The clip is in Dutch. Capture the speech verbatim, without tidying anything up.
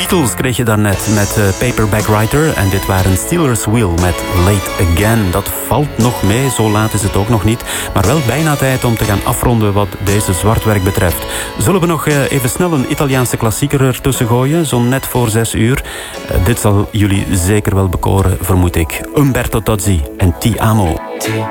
Beatles kreeg je daarnet met uh, Paperback Writer. En dit waren Steelers Wheel met Late Again. Dat valt nog mee, zo laat is het ook nog niet. Maar wel bijna tijd om te gaan afronden wat deze zwartwerk betreft. Zullen we nog uh, even snel een Italiaanse klassieker ertussen gooien? Zo net voor zes uur. Uh, dit zal jullie zeker wel bekoren, vermoed ik. Umberto Tozzi en Ti Amo. Ti